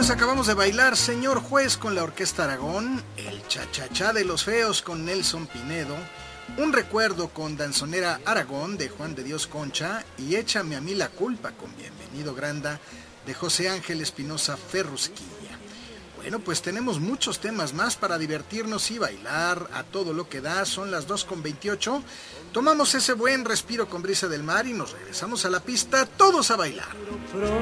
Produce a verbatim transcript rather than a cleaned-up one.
pues acabamos de bailar Señor Juez con la Orquesta Aragón, el Cha-Cha-Cha de los Feos con Nelson Pinedo, Un Recuerdo con Danzonera Aragón de Juan de Dios Concha y Échame a mí la culpa con Bienvenido Granda de José Ángel Espinosa Ferrusquilla. Bueno, pues tenemos muchos temas más para divertirnos y bailar a todo lo que da. Son las dos con veintiocho. Tomamos ese buen respiro con brisa del mar y nos regresamos a la pista, todos a bailar.